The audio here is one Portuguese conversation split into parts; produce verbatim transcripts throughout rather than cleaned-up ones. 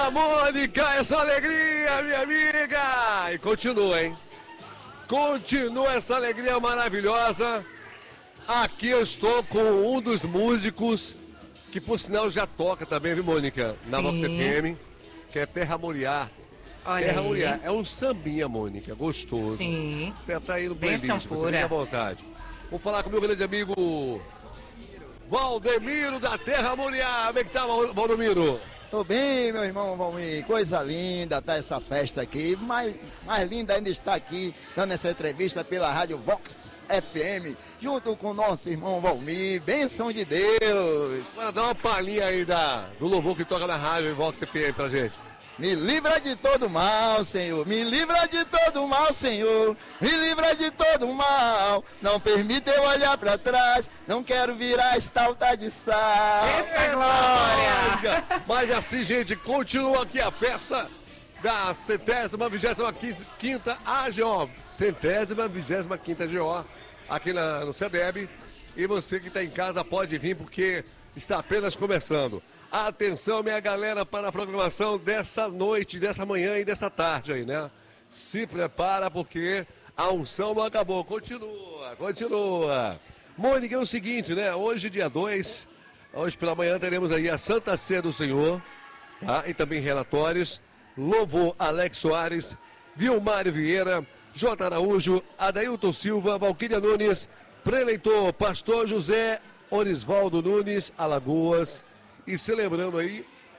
Fala, Mônica, essa alegria, minha amiga! E continua, hein? Continua essa alegria maravilhosa. Aqui eu estou com um dos músicos que, por sinal, já toca também, viu, Mônica? Na Vox F M, que é Terra Moriá. Olha Terra aí. Moriá. É um sambinha, Mônica, gostoso. Sim. Tá aí no Bênção playlist, você pura. fica à vontade. Vou falar com o meu grande amigo Valdemiro da Terra Moriá. Como é que tá, Valdemiro? Tô bem, meu irmão Valmir, coisa linda tá essa festa aqui, mais, mais linda ainda está aqui, dando essa entrevista pela rádio Vox F M, junto com o nosso irmão Valmir, bênção de Deus. Agora dá uma palhinha aí da, do louvor que toca na rádio Vox F M pra gente. Me livra de todo mal, Senhor, me livra de todo mal, Senhor, me livra de todo mal, não permita eu olhar pra trás, não quero virar estalta de sal. Eita glória! Mas assim, gente, continua aqui a peça da centésima, vigésima quinta A G O. Centésima, vigésima quinta A G O, aqui na, no C D E B. E você que está em casa pode vir, porque está apenas começando. Atenção, minha galera, para a programação dessa noite, dessa manhã e dessa tarde aí, né? Se prepara, porque a unção não acabou. Continua, continua. Mônica, é o seguinte, né? Hoje, dia dois, hoje pela manhã, teremos aí a Santa Ceia do Senhor, tá? E também relatórios. Louvor Alex Soares, Vilmário Vieira, J. Araújo, Adailton Silva, Valquíria Nunes, Preleitor, Pastor José Orisvaldo Nunes, Alagoas. E celebrando aí,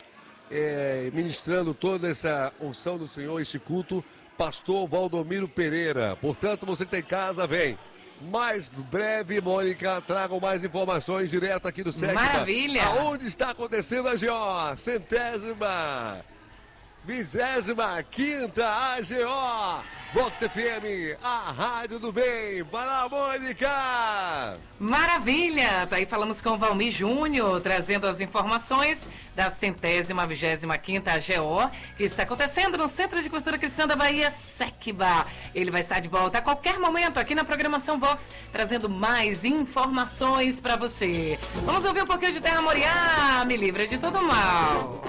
é, ministrando toda essa unção do Senhor, esse culto, Pastor Valdomiro Pereira. Portanto, você que está em casa, vem. Mais breve, Mônica, tragam mais informações direto aqui do S E C. Maravilha! Aonde está acontecendo a G O? Centésima, vigésima quinta A G O. Vox F M, a rádio do bem. Para a Mônica! Maravilha! Tá aí, falamos com o Valmir Júnior, trazendo as informações da centésima, vigésima quinta A G O, que está acontecendo no Centro de Costura Cristã da Bahia, SECBA. Ele vai estar de volta a qualquer momento aqui na programação Vox, trazendo mais informações para você. Vamos ouvir um pouquinho de Terra Moriá, me livra de todo mal.